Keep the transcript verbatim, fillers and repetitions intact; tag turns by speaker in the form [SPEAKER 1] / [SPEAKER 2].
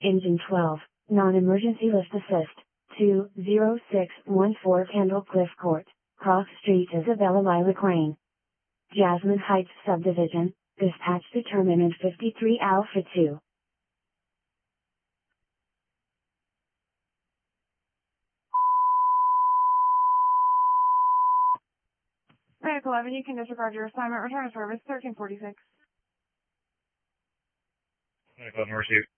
[SPEAKER 1] Engine twelve, non-emergency lift assist, two zero six one four Kendall Cliff Court, Cross Street, Isabella Lila Crane. Jasmine Heights Subdivision, dispatch determinant fifty-three Alpha two.
[SPEAKER 2] Medical eleven, you can disregard your assignment. Return to service thirteen forty-six.
[SPEAKER 3] Medical Mercy.